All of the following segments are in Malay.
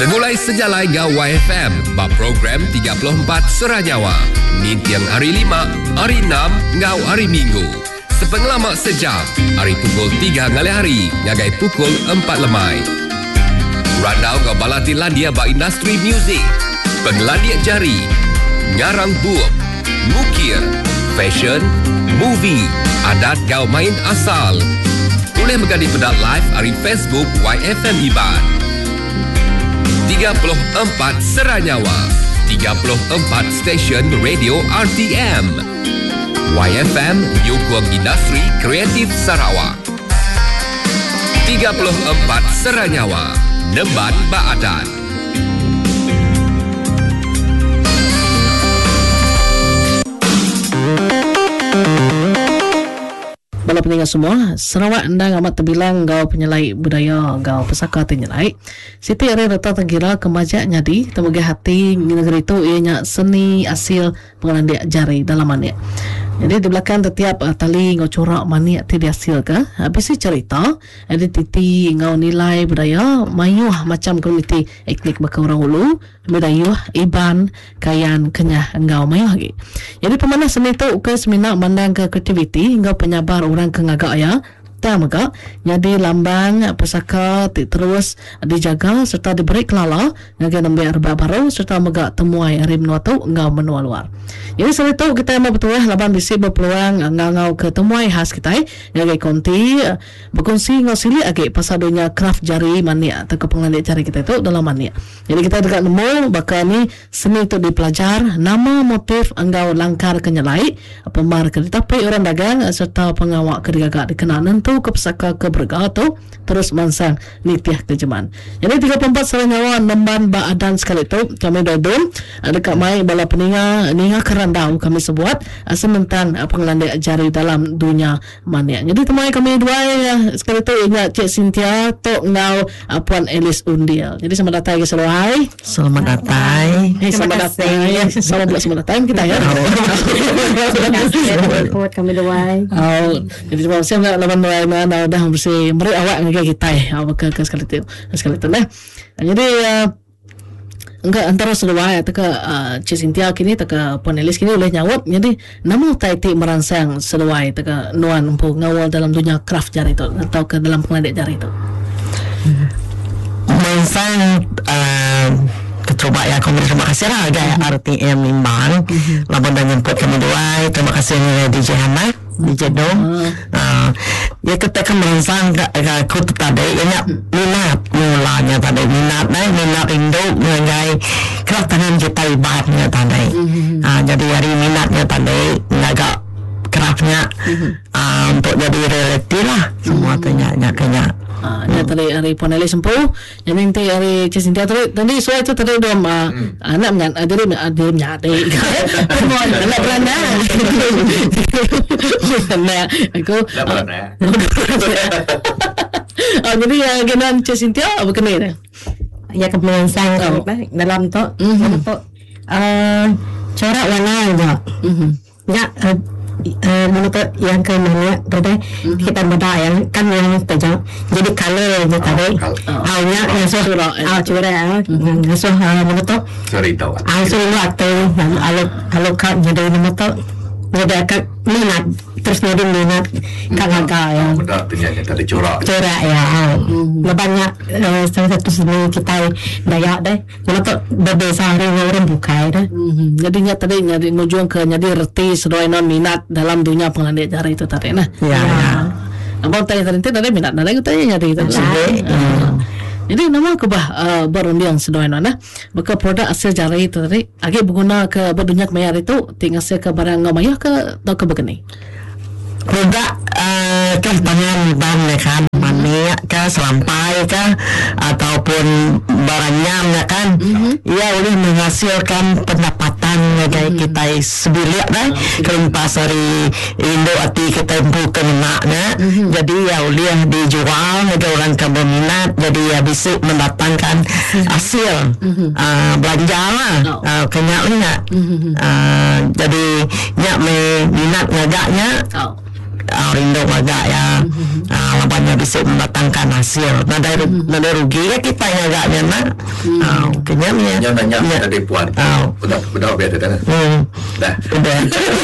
Segulai sejalai ngau YFM, bab program 34 Seranyawa. Ni tiang hari 5, hari 6, ngau hari Minggu. Sepengalamak sejam, hari pukul 3 ngali hari, ngagai pukul 4 lemai. Randau ngau balati landia ba industri muzik, penglandia jari, ngarang buuk, mukir, fashion, movie, adat ngau main asal. Boleh menggadi pedat live hari Facebook YFM Iban. 34 Seranyawa, 34 stesen radio RTM. YFM Nyukung Industri Kreatif Sarawak. 34 Seranyawa, Nemban Baadan. Bala pendengar semua, Sarawak anda amat terbilang gau penyelai budaya, gau pesaka penyelai. Siti are rata tengkira kemajak nyadi, temugi hati negeri itu ianya seni asil pengelandia jari dalamannya. Jadi di belakang setiap tali ngau corak mani ti dihasil ke. Habis si cerita, ada titi ngau nilai budaya mayuh macam komuniti etnik baka orang Ulu, budaya Iban, Kayan, Kenyah ngau mayuh lagi. Jadi pemanah seni tu ke semina mandang ke kreativiti ngau penyabar orang ke ngagak ya. Maga jadi lambang pesaka terus dijaga serta diberi kelala ngagai nembe arba baru serta maga temuai rim nuatu ngau menua luar. Jadi selain itu kita mau betul laban bisi berpeluang ngau ke temuai khas kita ngagai konti berkongsi ngau sili age pasal dunia craft jari mania atau pengelandik jari kita itu dalam mania. Jadi kita dekat nemu bakal ni seni itu dipelajar nama motif ngau langkar kenyalai pemar ke tapi orang dagang serta pengawak kedigagak dikenal nentu ke pesaka ke bergah tu terus mansang nitiah kejeman. Jadi 34 Seranyawa Nemban Baadan sekali tu kami dodom dekat mai bala peninga ninga kerandau kami sebuat sementang pengelandik jari dalam dunia mania. Jadi temai kami dua sekali tu ingat Cik Cynthia tok ngau Puan Elis Undil. Jadi selamat datang ke Seluai. Selamat datang. Selamat datang. Selamat datang kita ya. Terima kasih buat kami dua. Jadi terima kasih lawan mana dah bersih meri awak ngagak kita ke sekali tu nah. Jadi enggak antara Seluai atau ke Cik Cynthia kini atau ke Puan Elis kini boleh nyawat. Jadi namun taiti merangsang Seluai atau ke nuan untuk ngawal dalam dunia craft jari itu atau ke dalam pengelandik jari itu merangsang coba ya kami terima kasih lah gaya RTM Imbang laban dan jemput kami dua. Terima kasih DJ Hana DJ Dom. Ya ketika merangsang aku tadi ya minat mulanya tadi minat Indo mengenai keratan kita ibaratnya tadi. Jadi hari minatnya tadi agak kerapnya untuk jadi reality lah semua tanya kena. Ya tadi hari Puan Elis sempuh, yang nanti hari Cik Cynthia tadi soal itu tadi dom anak adiknya anak beranda. Aku jadi genan Cik Cynthia apa kena ni? Ya kemerangsang dalam tu corak warna aja. Ya menurut yang ke mana tadi kita beda yang kan yang tajam jadi color je tadi awalnya yang suara ngasuh menurut Cerita suara waktu alok jadi menurut jadi minat terus jadi minat kagak ya betul ternyata tadi corak ya banyak salah satu seni kita Dayak deh menurut berbeza orang bukai deh. Jadi nyat tadi nyari nujuan ke nyadi reti sesuai non minat dalam dunia pengelandik jari itu tadi nah ya abang tanya tadi minat nah lagi tanya nyari itu jadi nama kebah berundiang sedoan mana maka produk hasil jari itu tadi agak berguna ke berdunia kemayar itu tinggal hasil ke barang ngamaya ke atau ke begini produk kan tangan ban kan mania ke selampai ke ataupun barangnya kan ia boleh menghasilkan pendapatan dari kita sebilik kan kalau pasari Indo ati kita bukan makna jadi ya boleh dijual ada orang ke berminat jadi ya bisa mendatangkan hasil belanja lah kenyak jadi nyak minat ngagaknya rindu agak ya. Labannya bisa mendatangkan hasil. Nada rugi ya kita yang agaknya nak. Kenyamnya. Yang banyak ada puan. Udah biasa dah. Dah. Udah.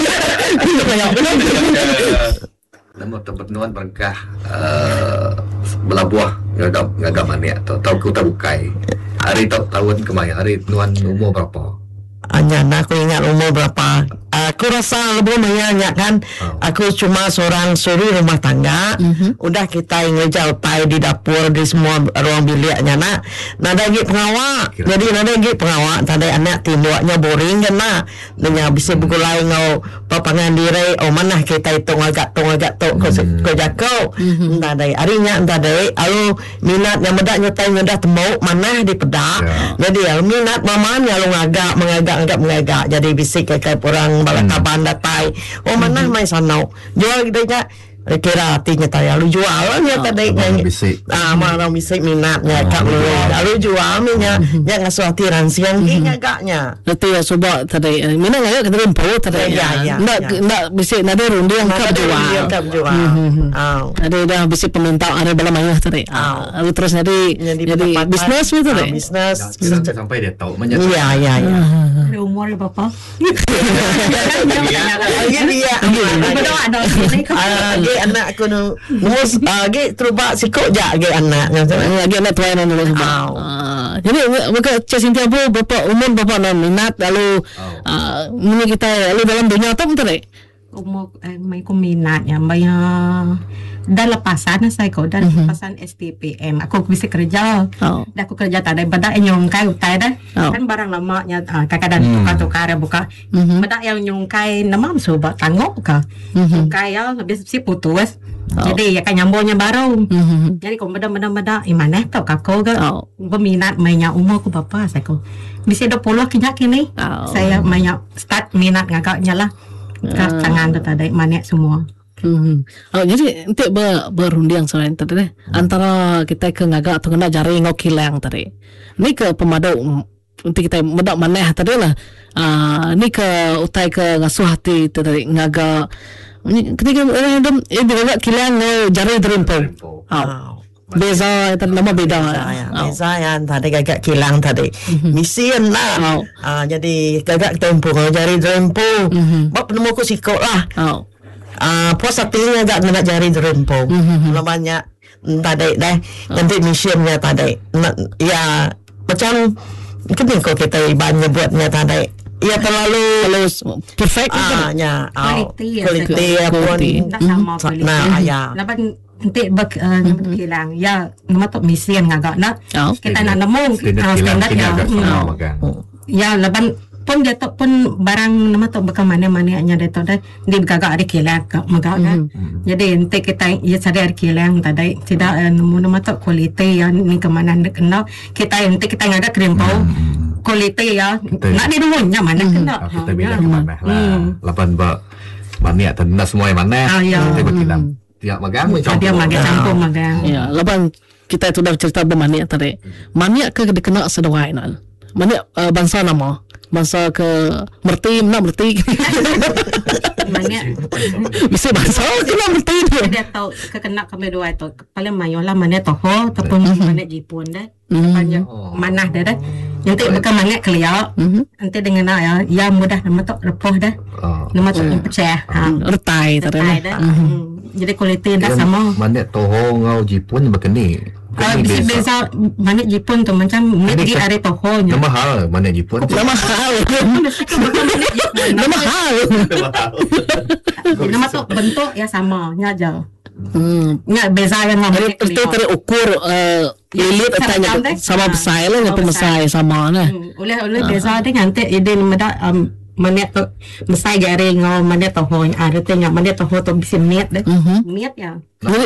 Nama tempat nuan berkah belah buah ngagak mania tahu ku tahu bukai. Hari tahun kemarin hari nuan umur berapa? Hanya aku ingat umur berapa. Aku rasa lebih banyak kan. Aku cuma seorang suri rumah tangga. Udah kita ngejar pai di dapur di semua ruang biliknya nak. Nada lagi pengawak. Jadi nada lagi pengawak. Tadi anak timbuknya boring kan nak. Dengan bisa bukulai ngau papangan diri. Oh mana kita hitung agak tung ko jakau. Nada harinya nada. Alu minat yang medak nyetai ngedah temu mana di pedak. Jadi alu minat mamanya alu mengagak. Jadi bisik kayak orang balakaban datai. Oh mana mai sanau. Jual gede kira hatinya tanya lu jual nya tadi nyanyi mana bisik minatnya kak lu lalu jual minyak ya ngasuh hati ransian ngagaknya itu ya coba tadi minat ngagak kita rimpo tadi ndak bisik nada rundi yang kap jual ada dah bisik peminta ada bala mayah tadi lalu terus jadi bisnis itu tadi bisnis sampai dia tahu menyatu iya ada umur bapak dia anak aku mus teruba sikok jak anak tuan dulu jadi maka Cynthia bu bapak umum bapak non minat lalu ini kita lalu dalam dunia tu betul tak? Umur main ko minat ya bayar dah lepasan saya ko dah lepasan STPM aku bisa kerja dah aku kerja tak ada badak nyongkai utai dah kan barang lama nya kadang-kadang tukar buka badak yang nyongkai nama sobat tangok ka nyongkai ya lebih si putus jadi ya kan nyambungnya baru jadi ko benda imane tau kako ga peminat mainnya umur ku bapa saya ko bisa 20 kini saya mainnya start minat ngagaknya lah tangan tu tadi manik semua. Jadi untuk berundiang selain tadi antara kita ke ngagak atau kena jari ngau kilang tadi. Ni ke pemadau untuk kita medak maneh tadi lah. Ni ke utai ke ngasuh hati tadi ngagak. Ketika ngagak kilang ngau jari terimpau. Beza itu nama beda. Beza yang tadi gagak kilang tadi. Misian lah. Jadi gagak tempo jari tempo. Bap nemu ku sikok lah. Puas hatinya gak nak jari tempo. Lamanya tadi dah nanti misiannya tadi. Ya macam kenapa kita ibaratnya buatnya tadi. Ya terlalu perfect. Kualiti pun sama kualiti. Lapan nanti kilang ya nama tu misian ngagak nak kita nak nemu standard ya laban pun dia tu pun barang nama tu bukan mana-mana nya dia tu dah di gagak ada kilang magak kan jadi nanti kita ya sadar kilang tadi tidak nemu nama tu kualiti yang ni ke mana nak kena kita nanti kita ngagak krimpau kualiti ya nak di rumahnya mana kena kita bilang ke mana lah lapan mana tanda semua yang mana kita berkilang dia magang campur magang. Ya, lepas kita itu dah cerita bermaniak tadi. Maniak ke dikenal sedawai nan. Maniak bangsa nama. Bangsa ke merti, mana merti. Maniak. Bisa bangsa kena merti tu. Dia tahu kekena kami dua itu. Paling mayolah maniak toho ataupun maniak Jepun dah. Banyak manah dah dah. Nanti bukan maniak keliak. Nanti dengan ya mudah nama tu repoh dah. Nama tu pecah. Retai tadi. Jadi kualiti dah sama. Manik toho ngau Jepun berkeni. Bisa beza manik Jepun tu macam ni ada toho nya. Nama hal manik Jepun. Nama hal. Nama tu bentuk ya sama nya aja. Nya beza yang ngam itu terukur lilit tanya sama besar lah yang pemesai sama nah. Oleh beza dia nanti ide meda manet tu besar jari ngau manet toho ada tanya manet toho tu bisa miat deh. Miat ya.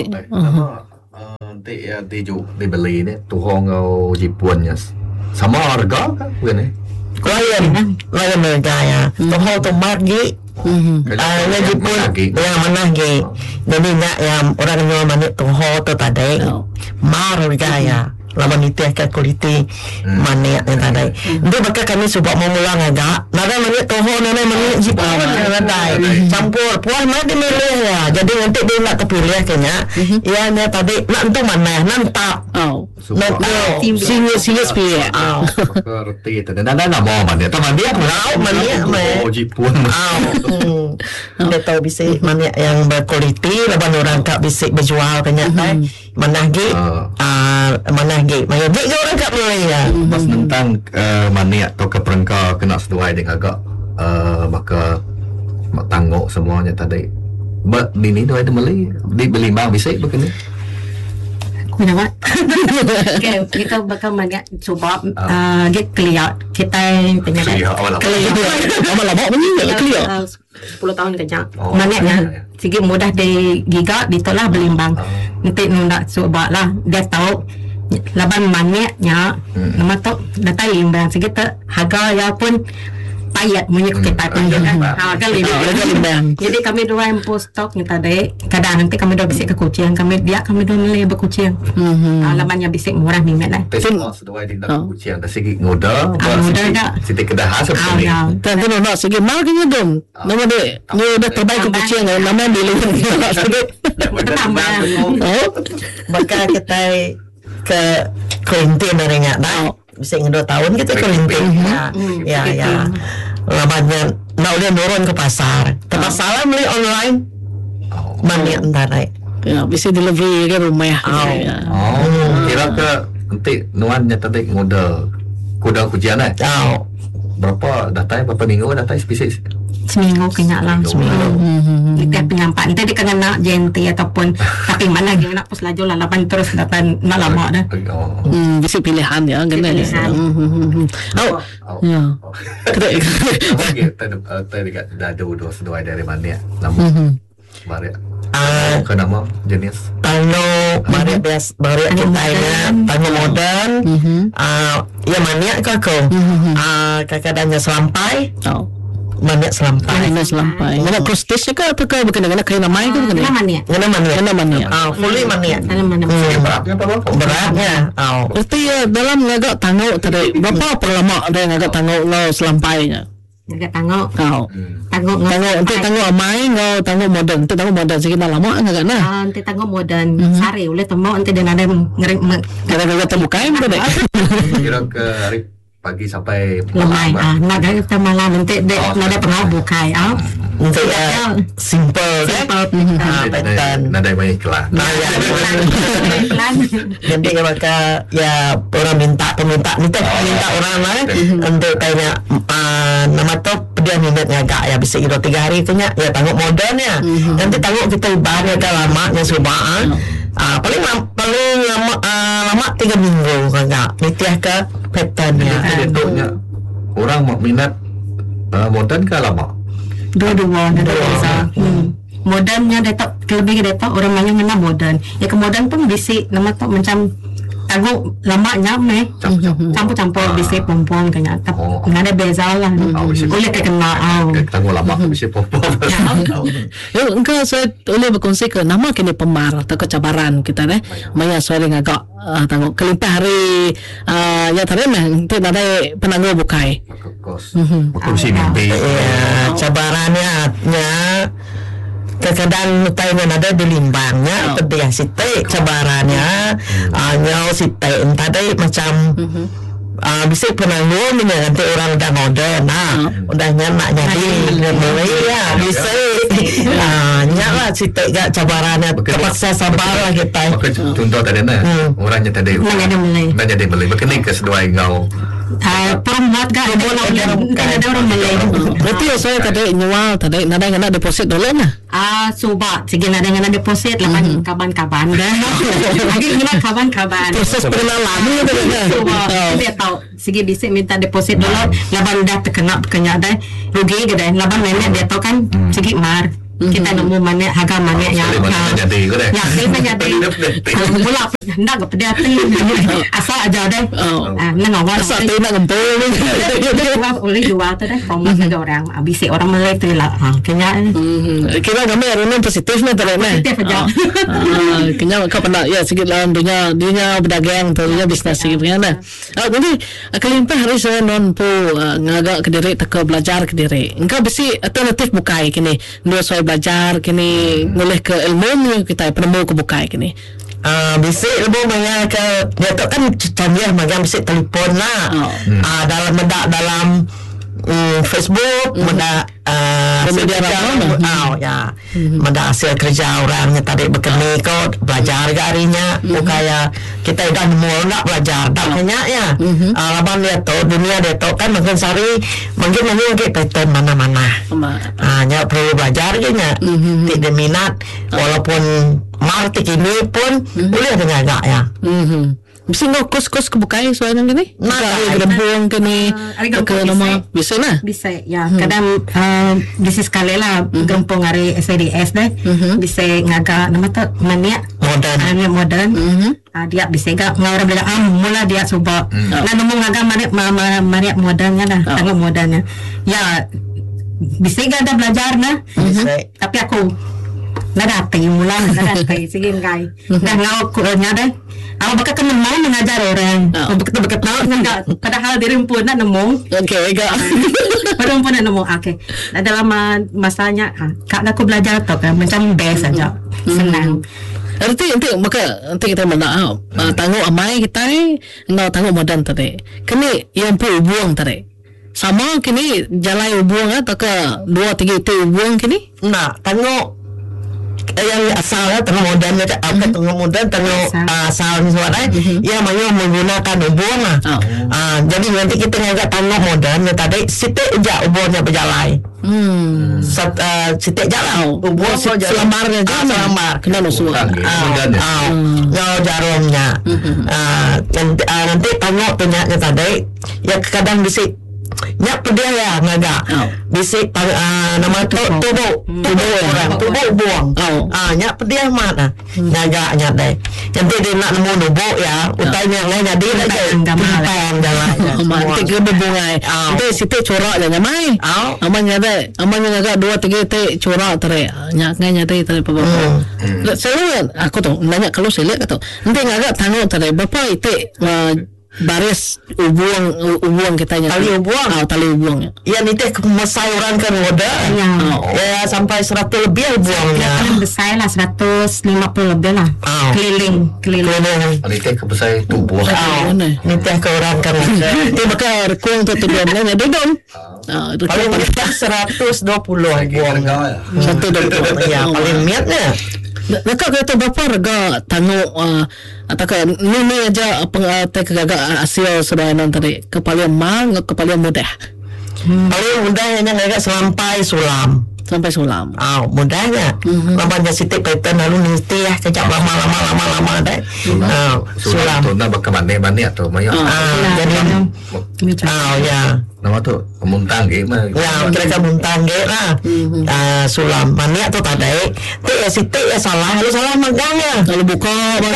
Nanti ya di beli ni toho ngau Jepun nya sama harga kan bukan lain mereka ya toho tu margi Jepun yang mana ge jadi nak yang orang ngau manet toho tu tadi mar mereka ya lawan nitiah ke kualiti maniak yang tadi. Itu bakal kami sebab memulang agak. Nada maniak toho nada maniak jipan nada. Campur puas mana dia milih ya. Jadi nanti dia nak kepilih kayaknya. Ianya tadi nak untuk mana nantap. Singgah pilih. Reti itu dan ada nama maniak. Tahu maniak maniak jipun. Dia tahu bisa maniak yang berkualiti. Lawan orang tak bisa berjual kayaknya. Manahgi manahgi mayagi ke orang kat mulai ya pas tentang maniak atau keperengkau kena sesuai dengan agak maka mak tanggung semuanya tadi bini tu ada Malay di belimbang bisa begini Kenapa? Okay, kita bakal maniak sebab get clear kita punya clear lama punya clear 10 tahun kerja maniaknya sikit mudah digigak ditolak belimbang nanti nak sebab lah dia tahu laban maniaknya nama tu data limbang sikit harga ya pun payat punya kita pun kan limbang jadi kami dua yang post stock ni tadi kadang nanti kami dua bisik ke kucing kami dua nilai berkucing labannya bisik murah ni mana semua sesuai di dalam kucing ada segi ngoda siti kedah seperti ni tapi nak segi mal kena dong nama dia ni dah terbaik ke kucing nama dia maka kita ke kelinting dari nyak bisa 2 tahun kita kelinting ya labannya nak dia turun ke pasar beli online maniak antara ya bisa delivery ke rumah kira ke nanti nuannya tadi modal kuda kujian berapa datanya berapa minggu datanya spesies seminggu kena lah kita penyampak nanti dia kena nak JNT ataupun tapi mana lagi nak pos laju lalapan terus dapat nak lama dah bisa pilihan ya kena tadi dah dua sesuai dari mana nama Maria ke nama jenis tano Maria bias Maria kita ini tano modern ya maniak ke kau kadang-kadangnya selampai maniak selampai mana prosesnya ke atau ke kena kain namai ke kena maniak fully maniak beratnya berarti ya dalam ngagak tangguh tadi berapa perlama ada ngagak tangguh ngau selampainya ngagak tangguh nanti tangguh amai ngau tangguh modern nanti tangguh modern sikit lama ngagak nah nanti tangguh modern sari oleh temu nanti dia ada ngagak terbukain betul kira ke hari pagi sampai lemai nak kita malam nanti ada pengaruh bukai nanti simple nada banyak kelas nanti maka ya orang minta orang lah untuk tanya nama tu dia minatnya agak ya bisa 2-3 hari tu ya tangguh modern ya nanti tangguh kita ibarat ke lamanya subah paling lama 3 minggu enggak nitiah ke patternnya orang minat modern ke lama dua-dua modernnya detok lebih detok orang banyak menang modern ya ke modern pun bisik nama tu macam tangguh lamanya campur-campur bisik pom-pom kena nggak ada beza lah boleh kenal tangguh lama bisik pom-pom engkau saya boleh berkongsi ke nama kini pemar atau kecabaran kita deh maya soal ngagak tangguh kelimpah hari ya tadi mah itu ada penangguh bukai kursi mimpi cabarannya kadang tanya ada di limbangnya itu dia site cabarannya nyau site entah deh macam bisa penanggung nanti orang udah modern udah nyamak jadi mulai ya bisa nyala site gak cabarannya terpaksa sabar lah kita contoh tadi orangnya tadi udah jadi beli begini kesesuai ngau perempuan gak ada orang beli berarti ya saya tadi nyual tadi nada deposit dulu nah sobat sige nada deposit lapan kaban-kaban dah lagi gila kaban-kaban proses pengenalan dia tahu sige bisa minta deposit dulu lapan dah terkena dah rugi ke dah lapan nenek dia tahu kan sige mar Kita nemu mana harga mana yang jadi ko deh. yang saya menjadi mula hendak ke pedati asal aja deh. Nengawal Asal tu nak gempur. boleh jual tu deh. Kalau ada orang bisik orang Malay tu lah. Kena Kira kami orang positif ni tak nak. positif aja. Kena kau pernah ya sikit dalam dunia berdagang tu dunia bisnes sikit kan. Jadi kalimpah hari saya non pu ngagak Kediri tak belajar Kediri. Engkau besi alternatif bukai kini. Dua soal belajar kini ngoleh ke ilmu kita penemu ke bukai kini. Bisik ilmu maya ke dia tu kan canggih macam bisik telefon lah. Dalam Facebook, menda media ramai. Ya. Menda hasil kerja orangnya tadi berkeni kau belajar ke harinya. Kaya kita dah mula nak belajar. Tak banyak ya. Laban dia tu dunia dia tu kan makin sari mungkin pattern mana-mana. Nya perlu belajar ke nya. Tidak minat walaupun marti kini pun boleh dengan agak ya. Bisa ngau kos-kos kebukai soalnya gini? Nak gedebung kini ke nama bisa lah. Bisa ya. Kadang bisa sekali lah gempung hari SDS deh. Bisa ngagak nama tu maniak modern. Dia bisa ngagak ngau belajar mula dia cuba. Nah nemu ngagak maniak modernnya dah. Tanggup modernnya. Ya bisa ngagak ada belajar nah. Tapi aku nada tay mula nada tay sige ngay. Dah ngau kurnya deh. Ako baka ka mau mengajar orang. Bekat tahu enggak. Padahal diri pun nak nemu. Okay, enggak. Padahal pun nak nemu. Okay. Dalam masanya kak aku belajar tu kan macam best saja. Senang. Nanti maka kita mana tangguh amai kita ngau tangguh modern tadi. Kini yang pu buang tadi. Sama kini jalai buang atau ke 2-3 itu buang kini? Nah, tangguh yang asalnya tengah modern ni tengah modern tengah asal ni suara ia mahu menggunakan ubon lah. Jadi nanti kita ngagak tengah modern ni tadi sitik je ubonnya berjalai. Sitik jalan ubon selamarnya selamar kena nusuhan. Ngau jarumnya. Nanti tengok tu nya tadi ya kadang bisik nyak pedia ya ngaga bisik nama tubuh buang nyak pedia mana ngaga nyak deh nanti dia nak nemu nubu ya utainya ngai jadi gampang jalan mati ke bungai itu situ corak je nyamai amanya ngaga 2-3 te corak tare nyak ngai nyate tare papa selalu aku tu nanya kalau saya lihat tu nanti ngaga tangguh tare bapa itu baris ubuang kita nya tali ubuang ya nanti mesai orang kan modal ya sampai 100 lebih ubuangnya besar lah 150 lebih lah keliling Nanti ke besar tubuh. nanti ke orang kan itu bakal rekung tu tujuannya ada dong paling mudah 120 ubuang 120 ya paling niatnya. Nak kata berapa harga tangguh atau ni aja tak kagak hasil sedayanan tadi kepala mang kepala mudah. Paling mudah hanya agak sampai sulam. Mudahnya. Lampanya sitik pattern lalu nanti ya kejap lama deh. Sulam tu nak berkemana atau maya. Jadi ya. Nama tu muntang ke mah. Ya, kira muntang ke lah. Sulam maniak tu tadi. Tu ya sitik ya salah, lalu salah magangnya. Kalau buka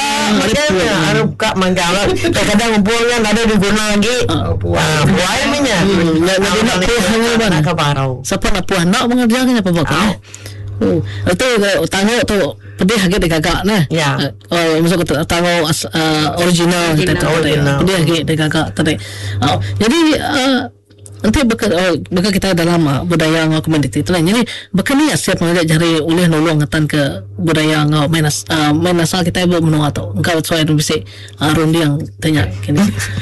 harus buka manggal. Kadang umpulnya ada diguna lagi. Buaya minyak. Nak puah nak kebarau. Siapa nak puah nak mengerjakannya apa bakal? Itu tangguh tu pedih agak digagak nah. Ya. Maksud tangguh original kita tu. Pedih agak digagak tadi. Jadi nanti bakal kita dalam budaya ngau komuniti tu lah. Jadi bakal ni siap mengajak jari oleh nolong ngatan ke budaya ngau main asal kita ibu menua tu. Engkau soal tu bisa rundi yang tanya kini.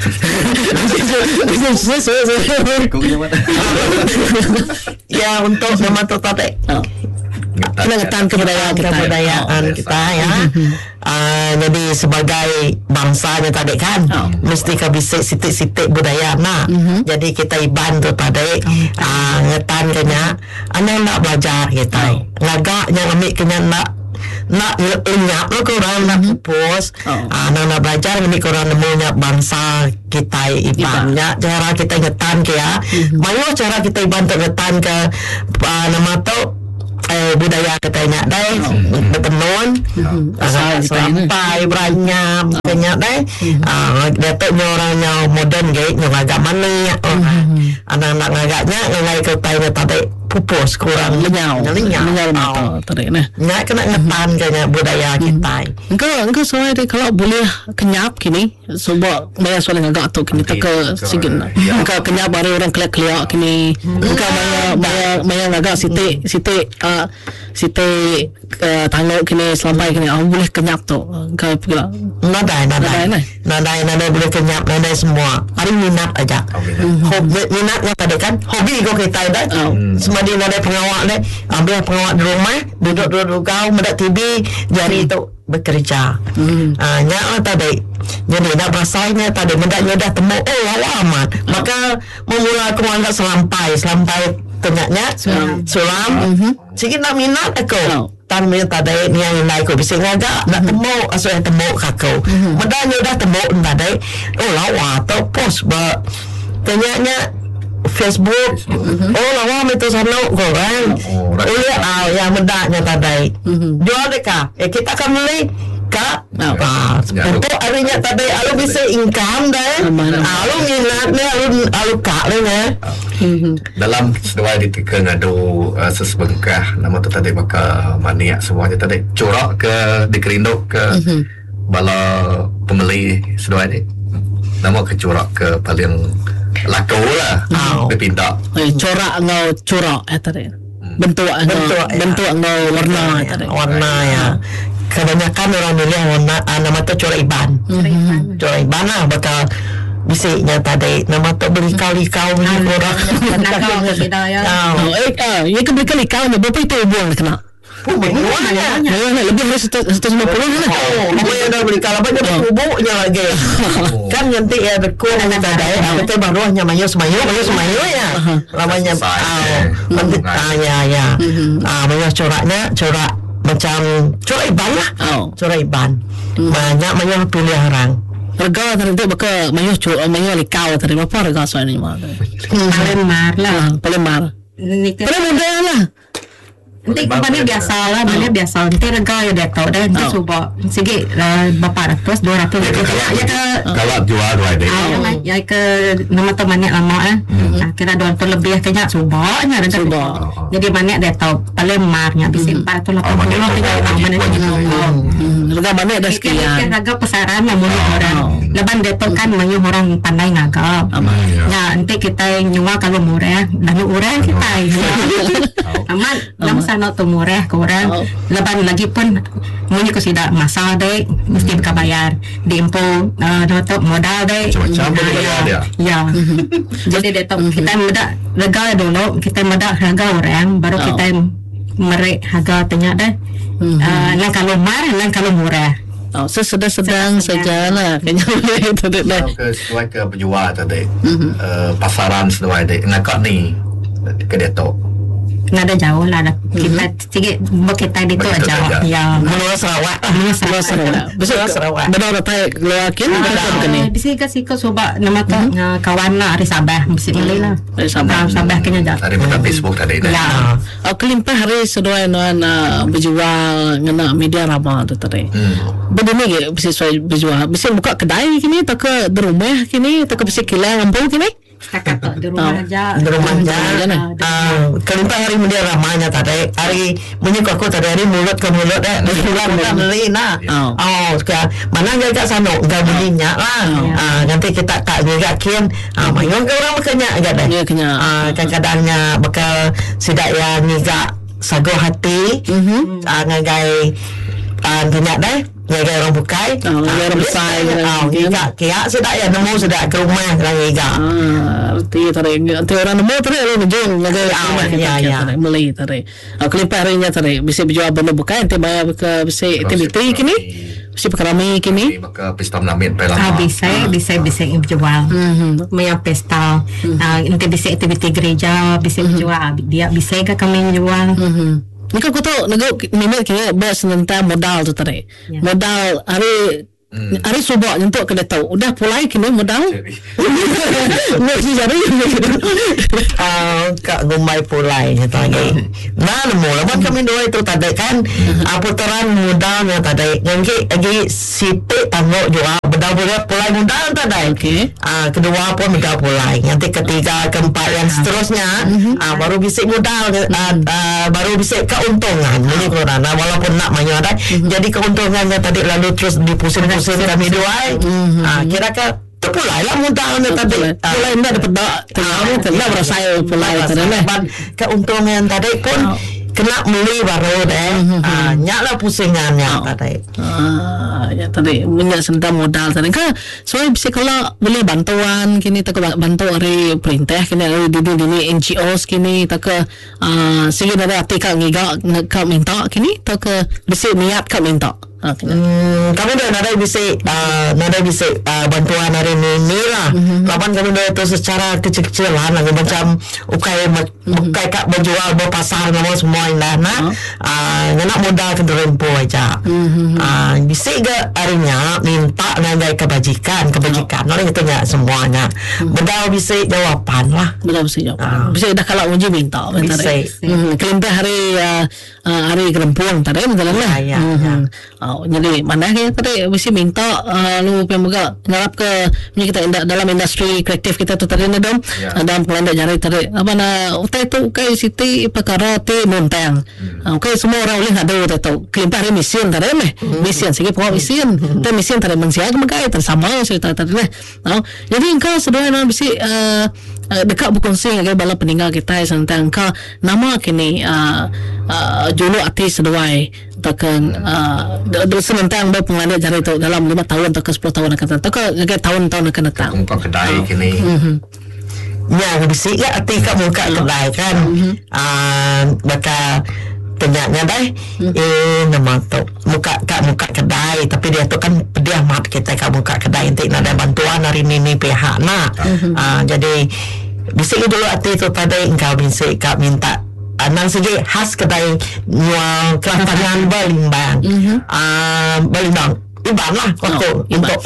Ya untuk nama tu tadi. Kita ngatan kebudayaan kita ya. Jadi sebagai bangsanya tadi kan mesti bisa sitik-sitik budaya nah. Jadi kita iban tu tadi ngetan kenya anak nak belajar kita. Ngagaknya ambil kenya nak lenyap lo korang nak pupus nak belajar ambil korang nemunya bangsa kita ibannya cara kita ngetan ke ya. Mayo cara kita iban tu ngetan ke nama tu budaya katanya dai bertenun sampai beranyam katanya dai datuk orangnya modern gay yang agak mana anak-anak agaknya ngai katanya tadi pupus kurang lenyau tadi nah nggak kena ngetan kayaknya budaya kita engkau soalnya deh kalau boleh kenyap kini sebab banyak soalnya agak tu kini tak ke sikit engkau kenyap baru orang kelak kini engkau banyak agak sitik tanggal kini selampai kini boleh kenyap tu engkau pula nadai boleh kenyap nadai semua hari minat aja minatnya tadi kan hobi kau kita dah semua dia ada pengawal deh ambil pengawal di rumah duduk kau mendak TV jari itu bekerja nyak tadi jadi nak berasainya tadi mendaknya dah temu alamat maka memula aku anggap selampai kenyaknya sulam sikit nak minat aku tan minat tadi ni yang lain aku bisa ngagak nak temu asal yang temu kakau mendaknya dah temu tadi lawa atau post kenyaknya Facebook lawa itu sana korang yang mendaknya tadi jual deka kita akan beli kak untuk harinya tadi alu bisa income deh alu minatnya alu kak deh dalam sesuai ditika ngadu sesebengkah nama tu tadi maka maniak semuanya tadi corak ke dikerinduk ke bala pembeli sesuai ni nama ke corak ke paling lakau lah dipinta corak tadi bentuk ngau warna ya kebanyakan orang milih warna nama tu corak iban lah bakal bisiknya tadi nama tu beli kau ni orang ya ke beli kau ni berapa itu buang kena lebih dari 150 kan? Yang dah beli kalau banyak bubuknya lagi. Kan nanti ya berkur ada betul barunya mayo ya. Lamanya nanti ya. Mayo corak macam corak iban lah. Corak iban. Banyak mayo pilih orang. Harga tadi bakal mayo likau tadi berapa harga soalnya mah? Paling mar lah. Paling mudah lah. Nanti mana biasa nanti harga ya dia tahu dah nanti coba sikit berapa ratus 200 ya ke kalau jual dua deh ya ke nama tu mana lama kira 200 lebih kayaknya cobanya harga jadi mana dia tahu paling marnya bisa 480 harga mana ada sekian harga pasaran yang murah orang leban dia tahu kan banyak orang pandai ngagap ya nanti kita nyuwa kalau murah kita aman lama sana tu murah ke orang leban lagi pun mungkin aku tidak masalah deh mesti bayar diimpo modal deh ya jadi dia tahu kita muda harga dulu kita muda harga orang baru kita merek harga tanya deh nang kalau marah nang kalau murah sedang saja lah kayaknya itu deh sesuai ke penjual tadi pasaran sesuai deh ngakak ni ke dia tu nggak ada jauh lah kita sikit kita di tu aja ya Menurut Sarawak benar tak keluarkin di sini kasih coba nama tu kawan lah hari Sabah mesti beli lah Sabah kena ada pada Facebook tadi ya kelimpah hari sesuai nuan berjual ngena media ramah tu tadi benda ni bisa berjual bisa buka kedai kini tak ke di rumah kini tak ke bisa kilang ambil kini kakak di rumah aja kelimpah hari media ramahnya tadi hari menyuka aku tadi hari mulut ke mulut mulut beli nah mana gak sana gak belinya lah nanti kita tak ngegakin mayong ke orang makanya agak deh kadang-kadangnya bakal sidak ya ngigak sago hati ngagai banyak deh ngagai orang bukai orang besar kia sidak ya nemu sidak ke rumah lagi gak nanti orang nemu tadi orang menjual ngagai mulai tadi kelimpah harinya tadi bisa berjual benda bukai nanti bayar bisa aktiviti kini bisa perkara kini maka pesta menamit bisa jual punya pesta nanti bisa aktiviti gereja bisa jual dia bisa ke kami jual ni kau tahu nego minat kini bas tentang modal tu tadi modal hari Hari subak nyentuk kena tahu. Udah pulai kini modal. Nak si jari. Kak gumai pulai lagi. Nah, mula pun kami dua itu tadi kan putaran modalnya tadi. Yang lagi Siti tangguh juga bedal-bedal pulai modal tadi. Okey. Kedua pun modal pulai. Nanti ketiga, keempat yang seterusnya baru bisik modal, baru bisik keuntungan. Ini corona walaupun nak banyak ada. Jadi keuntungannya tadi lalu terus dipusing-pusing kami dua. Kira-kira terpulai lah modalnya tadi. Pulai tidak dapat tidak berasa pulai tadi. Keuntungan tadi pun kena beli baru deh. Nyaklah pusingannya tadi. Ya tadi punya sendam modal tadi kan. Soalnya bisa kalau boleh bantuan kini tak bantu dari perintah kini dari dini NGOs kini tak ke segi dari hati kak ngiga kak minta kini tak ke bisa niat kak minta. Kami dah nadai bisik bantuan hari ni lah. Lapan kami dah itu secara kecil-kecilan lagi macam ukai kak berjual berpasar nama semua indah nak nak modal ke derempo aja. Bisik ke harinya minta nagai kebajikan orang itu nyak semuanya. Bedal bisik jawapan lah. Bedal bisik jawapan. Bisik dah kalau uji minta. Bisik. Kelintah hari kerempuan tadi betul lah. Jadi mana tadi mesti minta lu pemoga ngarap ke kita dalam industri kreatif kita tu tadi dom dalam kelandak jari tadi apa na utai tu kai Siti perkara ti montang kai semua orang boleh ada utai tu kelimpah hari mission tadi mission segi pokok mission tu mission tadi manusia kemegai tersama cerita tadi jadi engkau sebenarnya mesti dekat berkongsi dengan bala peninggal kita tentang engkau nama kini julu artis seduai takkan senentang berpengaruh jari itu dalam 5 tahun atau 10 tahun akan datang atau tahun-tahun akan datang muka kedai kini ya bisik ya arti kat muka kedai kan bakal tenyaknya dah nama tu muka kedai tapi dia tu kan pedih mat kita kat muka kedai nanti nak ada bantuan hari ni pihak nak jadi bisik dulu arti tu tadi engkau bisik kak minta nang segi khas kedai jual kelantangan balimbang iban lah untuk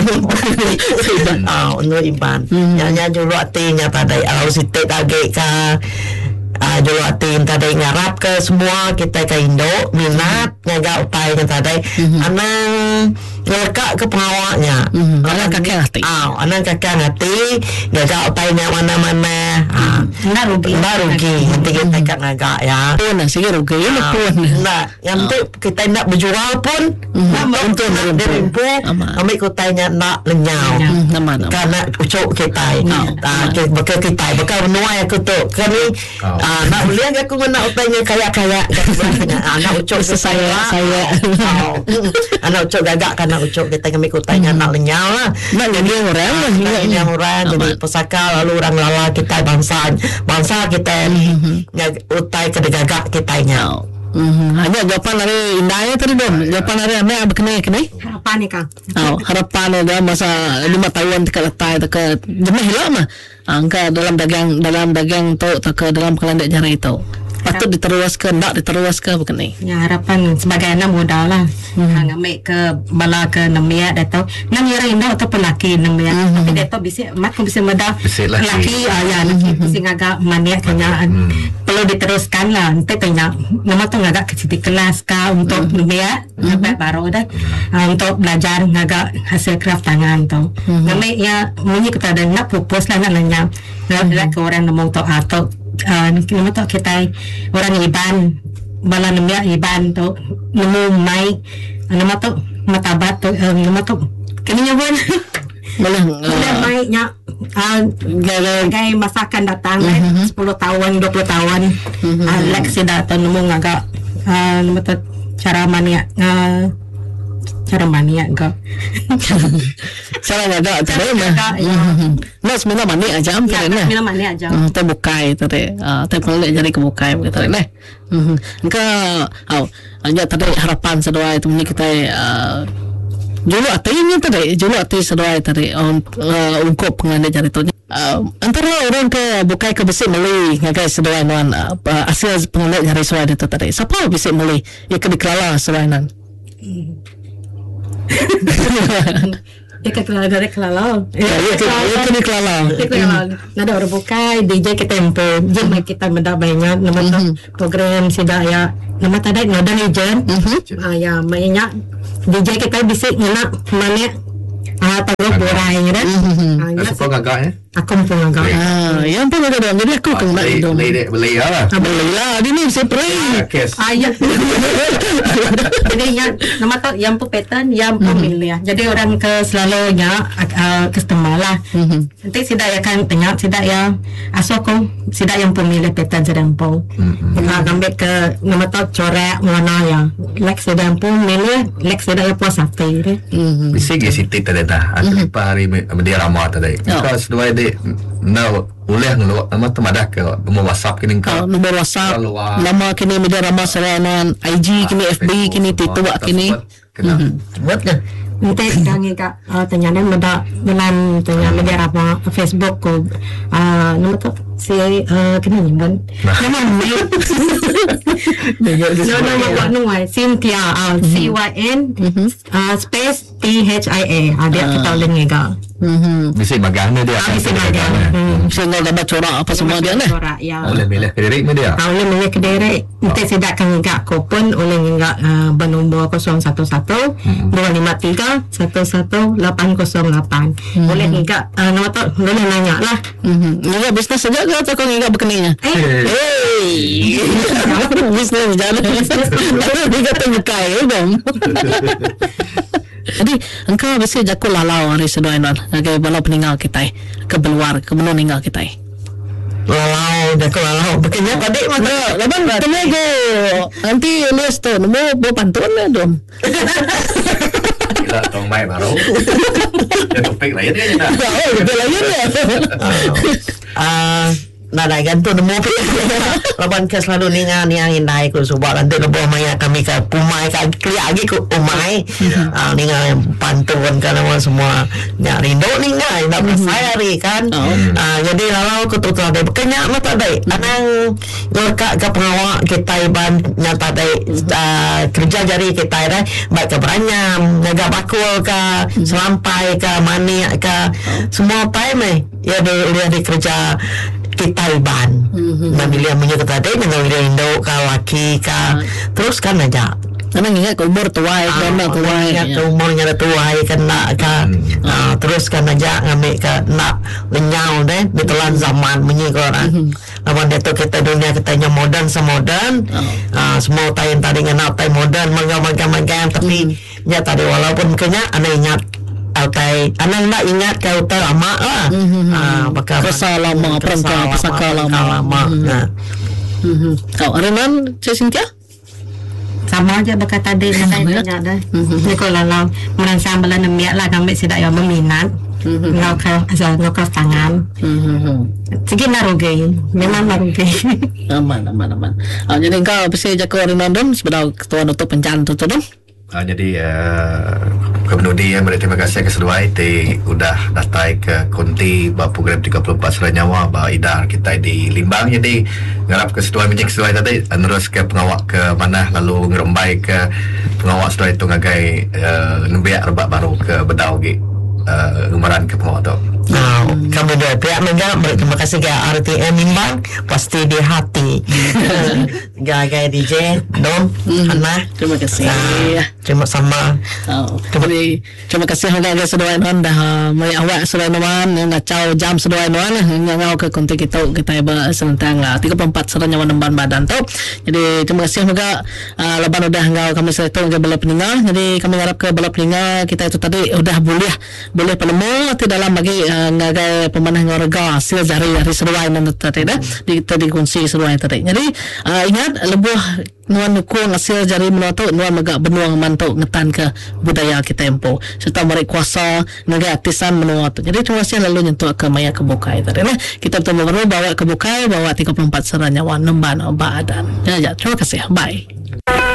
iban nyanyi dulu artinya tadi kalau Siti lagi ka dulu arti tadi ngarap ke semua kita ke Indo minat nyaga upai yang tadi anang ngelekak ke pengawaknya anang kakek hati nyaga upai mana-mana nak rugi nanti kita kat naga ya pun segi rugi nah yang tu kita nak berjual pun untuk berimpu ambil kutanya nak lenyau karena ucuk kita bakal menua aku tu kami nak beli aku nak utanya kaya-kaya nak ucuk saya anak ucuk gagak kan nak ucuk kita kami kutanya nak lenyau lah nak lenyau orang jadi pesaka lalu orang lala kita bangsa kita utai kedegagak kitanya hanya jawapan dari indahnya tadi dong jawapan dari apa kena harapan ni Kang harapan ada masa 5 tahun dekat letai dekat jenis hilang mah angka dalam dagang tu tak dalam kelandak jari itu patut diteruskan tak diteruskan bukan ni ya harapan sebagai anak modal lah ngambil ke bala ke namia datau namia indah atau pelaki namia tapi datau bisa mat kau bisa modal laki laki bisa ngagak mania kenyaan perlu diteruskan lah nanti tanya nama tu ngagak kecil kelas ka untuk namia sampai baru dah untuk belajar ngagak hasil craft tangan tu ngambil ya mungkin kita ada nak propose lah nak nanya ke orang nemu tu atau nama tu kita orang iban bala namia iban tu nemu mai nama tu matabat tu nama tu kini nyebut boleh mai nya gaya masakan datang 10 tahun 20 tahun leksi datang nemu ngagak nama tu cara mania kau cara ngagak tadi mah semua mani aja semua mani aja terbukai tadi terpelak jadi kebukai begitu nah engkau hanya tadi harapan sedua itu ni kita julu arti sedua tadi ungkap pengantin jari tu antara orang ke bukai ke besi meli ngagai sedua nan hasil pengantin jari sedua itu tadi siapa besi meli ya ke dikelala sedua nan Dia dari Kelalau. Itu di Kelalau. Nada orang bukai DJ ke tempo. Jom kita mendak banyak nama program sida ya. Nama tadi nada legend. Ya banyak DJ kita bisa nyenak mana taruh borai dah. Apa gagaknya? Aku pun agak. Yang pun ada dong. Jadi aku kena dong. Beli lah. Beli lah. Ini separate. Ayat. Jadi yang nama tu yang pun pattern, yang pun milih. Jadi orang ke selalunya customer lah. Nanti sidak ya kan tengok sidak ya asoko sidak yang pemilih pattern sedang pun. Ambil ke nama tu corak warna ya. Like sedang pun milih, like sedang puas hati. Bisa ke situ tadi dah. Aku hari media ramah tadi. Because dua boleh ngeluar nama tu madah ke nombor WhatsApp kini kau nombor WhatsApp nama kini media ramah selain IG kini FB kini TikTok kini buat ke nanti kami kak tanya ni meda dengan tanya media ramah Facebook ko nama tu si kini ni kan nama nama nama Cynthia CYN space THIA dia kita boleh ngega bisa magana dia bisa magana sehingga dapat corak apa semua dia ni boleh milih kediri dia boleh milih kediri nanti sidak kami ngega kupon oleh ngega bernombor 011 253 11808 boleh ngega nama tu boleh nanya lah ngega bisnes saja ke atau kau ngega berkeninya bisnes jalan dia kata bukai dong. Jadi engkau bisa jago lalau hari sedoi non agai balau peninggal kita ke beluar ke menun ninggal kita lalau jago lalau bekerja padik mana laban tenaga nanti list tu nombor pantun lah dong. Gila tong mai baru ya topik lain dia dah betul lain ya nada ganto nemu laban ke selalu ningan yang indai ku subak nanti lebuh maya kami ke pumai ke klia lagi ku umai ningan pantun kan semua nya rindo ningan nak sayari kan jadi lalau ku tu ada bekenya mata dai anang ngorka ke pengawak kita iban nyata dai kerja jari kita dah baik ke beranyam jaga bakul ke selampai ke maniak ke semua time ya dia kerja kita iban namanya punya kata dia dengan Indo ka laki ka terus kan aja karena ingat umur tuai kerana tuai umurnya tuai kena ka terus kan aja ngambil ka nak lenyau deh ditelan zaman bunyi orang lawan dia tu kita dunia katanya modern semodern semua tayin tadi ngena tay modern magam tapi nya tadi walaupun kenya aneh ingat Altai, anak nak ingat kau tahu lama lah. Pasal lama, perangkat pasal lama. Kau Renan, Cynthia? Sama aja bekat tadi saya tanya dah. Ni kalau merasa belan miak lah kami sidak yang berminat. Ngau tangan. Sikit narugi, memang narugi. Aman. Jadi kau bisa jaga Renan dong sebenarnya ketua untuk pencan tu dong. Jadi kemudian terima kasih ke seluai udah datang ke konti program 34 Seranyawa bah idar kita di Limbang. Jadi ngarap ke seluai minyak seluai tadi terus ke pengawak ke mana lalu ngerembai ke pengawak seluai itu ngagai nembiak rebak baru ke bedau gi umaran ke pengawak tu. Kami dua pihak mega terima kasih ke RTM Limbang pasti di hati gaya DJ Dom Hana terima kasih terima sama terima kasih hangga sedoan dah mai awak sedoan ngacau jam sedoan ngau ke konten kita iba senentang 34 Seranyawa Nemban badan tu. Jadi terima kasih juga leban udah ngau kami setu ke bala peninggal. Jadi kami harap ke bala peninggal kita itu tadi udah boleh penemu ti dalam bagi ngagai pemanah ngorga hasil dari seruai nan tadi dah di kunci seruai tadi. Jadi ingat lebuh nuan nuku hasil jari menuatu nuan megak benuang mantuk ngetan ke budaya kita empo serta mari kuasa ngagai artisan menuatu. Jadi terima kasih lalu nyentuh ke maya kebukai tadi nah. Kita bertemu bawa kebukai bawa 34 Seranyawa Nemban badan. Ya terima kasih. Bye.